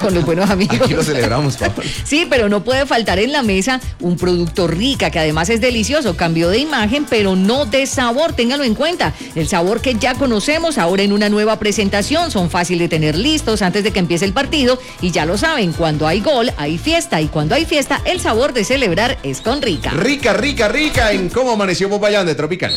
con los buenos amigos. Aquí lo celebramos, papá. Sí, pero no puede faltar en la mesa un producto Rica, que además es delicioso. Cambió de imagen, pero no de sabor, téngalo en cuenta. El sabor que ya conocemos, ahora en una nueva presentación. Son fáciles de tener listos antes de que empiece el partido. Y ya lo saben, cuando hay gol, hay fiesta. Y cuando hay fiesta, el sabor de celebrar es con Rica. Rica, rica, rica en Cómo Amaneció Popayán de Tropical.